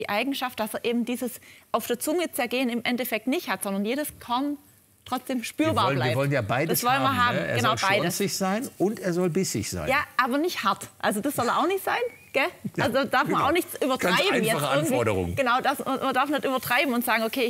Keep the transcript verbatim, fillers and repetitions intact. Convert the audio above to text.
die Eigenschaft, dass er eben dieses auf der Zunge zergehen im Endeffekt nicht hat, sondern jedes Korn trotzdem spürbar wir wollen, bleibt. Wir wollen ja beides das wollen wir haben. haben. Ne? Er genau, soll beides. schonzig sein und er soll bissig sein. Ja, aber nicht hart. Also das soll er auch nicht sein. Gell? Also darf man genau. auch nichts übertreiben. Ganz einfache jetzt Anforderungen. Genau, das, man darf nicht übertreiben und sagen, okay,